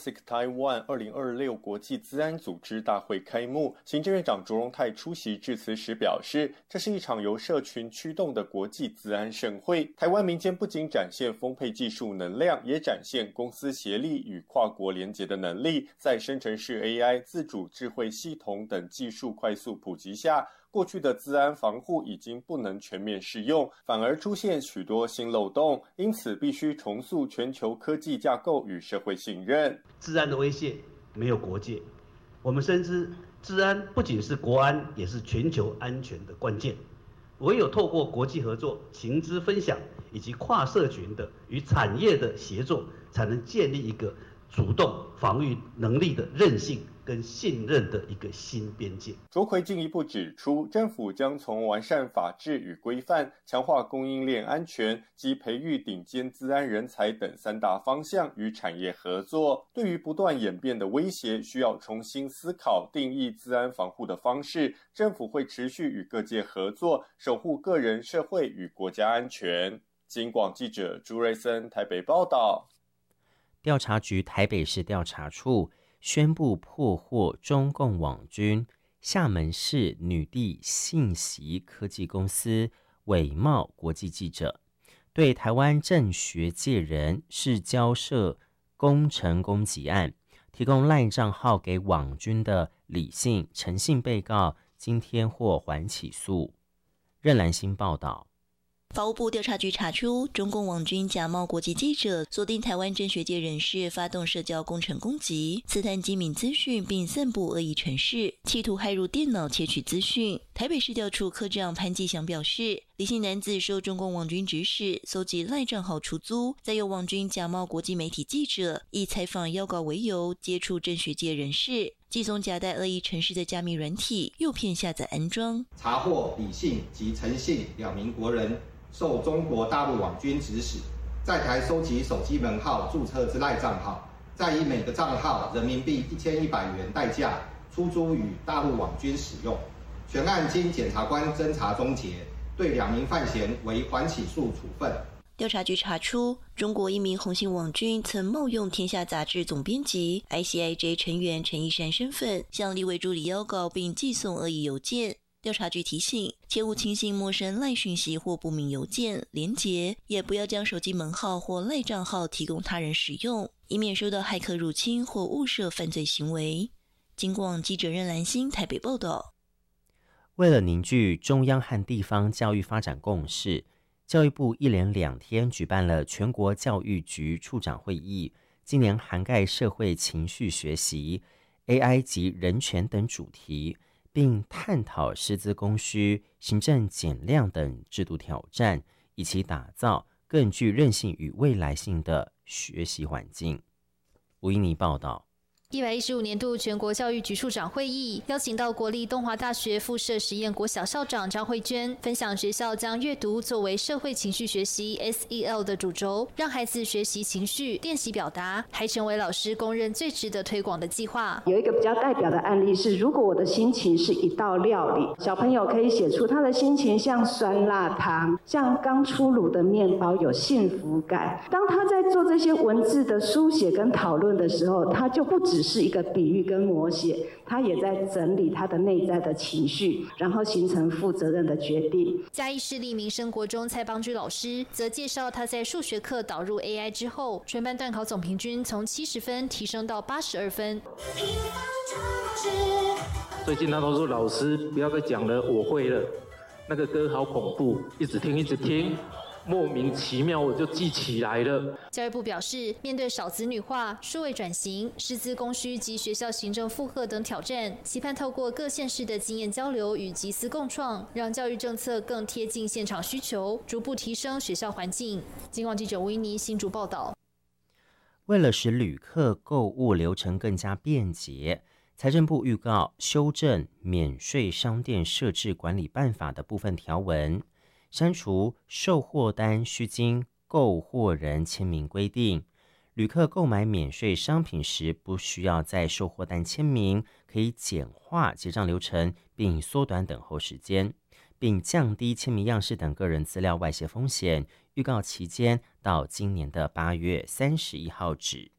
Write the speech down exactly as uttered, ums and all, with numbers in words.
Forensic Taiwan 二零二六国际资安组织大会开幕，行政院长卓荣泰出席致辞时表示，这是一场由社群驱动的国际资安盛会。台湾民间不仅展现丰沛技术能量，也展现公司协力与跨国联结的能力。在生成式 A I、自主智慧系统等技术快速普及下，过去的资安防护已经不能全面适用，反而出现许多新漏洞，因此必须重塑全球科技架构与社会信任。 治安的威胁没有国界，我们深知治安不仅是国安，也是全球安全的关键。唯有透过国际合作、情资分享以及跨社群的与产业的协作，才能建立一个主动防御能力的韧性跟信任的一个新边界。 卓奎进一步指出，政府将从完善法制与规范、强化供应链安全及培育顶尖资安人才等三大方向与产业合作。对于不断演变的威胁，需要重新思考定义资安防护的方式。政府会持续与各界合作，守护个人、社会与国家安全。警广记者朱瑞森台北报道。 调查局台北市调查处宣布破获中共网军厦门市女帝信息科技公司伪冒国际记者，对台湾正学界人是交涉工程攻击案提供赖账号给网军的李姓、陈姓被告，今天获缓起诉。任兰新报道。 法务部调查局查出，中共网军假冒国际记者，锁定台湾正学界人士，发动社交工程攻击，刺探机敏资讯，并散布恶意程式，企图骇入电脑窃取资讯。台北市调处科长潘继祥表示，李姓男子受中共网军指使，搜集赖账号出租，再由网军假冒国际媒体记者，以采访邀稿为由，接触正学界人士，寄送夹带恶意程式的加密软体，诱骗下载安装。 查获李姓及陈姓两名国人，受中国大陆网军指使，在台收集手机门号注册之赖账号，再以每个账号人民币一千一百元代价出租与大陆网军使用。全案经检察官侦查终结，对两名犯嫌为缓起诉处分。 调查局查出，中国一名红姓网军曾冒用《天下》杂志总编辑 I C I J 成员陈一山身份，向立委助理邀稿并寄送恶意邮件。调查局提醒，切勿轻信陌生赖讯息或不明邮件、连结，也不要将手机门号或赖账号提供他人使用，以免受到骇客入侵或误涉犯罪行为。警广记者任兰心台北报道。 为了凝聚中央和地方教育发展共识，教育部一连两天举办了全国教育局处长会议，今年涵盖社会情绪学习、A I 及人权等主题，并探讨师资供需、行政减量等制度挑战，以及打造更具韧性与未来性的学习环境。吴依妮报道。 一百一十五年度全国教育局处长会议邀请到国立东华大学附设实验国小校长张慧娟分享学校将阅读作为社会情绪学习 S E L 的主轴，让孩子学习情绪、练习表达，还成为老师公认最值得推广的计划。 有一个比较代表的案例是，如果我的心情是一道料理，小朋友可以写出他的心情像酸辣汤，像刚出炉的面包，有幸福感。当他在做这些文字的书写跟讨论的时候，他就不只是一个比喻跟摹写，他也在整理他的内在的情绪，然后形成负责任的决定。 嘉义市立民生国中蔡邦居老师则介绍，他在数学课导入 A I 之后，全班段考总平均从七十分提升到八十二分。 最近他都说老师不要再讲了，我会了，那个歌好恐怖，一直听一直听。莫名其妙我就记起来了。 教育部表示，面对少子女化、数位转型、师资供需及学校行政负荷等挑战，期盼透过各县市的经验交流与集思共创，让教育政策更贴近现场需求，逐步提升学校环境。警广记者吴依妮新竹报道。 为了使旅客购物流程更加便捷，财政部预告修正免税商店设置管理办法的部分条文，删除售货单需经购货人签名规定，旅客购买免税商品时不需要在售货单签名，可以简化结账流程，并缩短等候时间，并降低签名样式等个人资料外泄风险。预告期间到今年的八月三十一号止。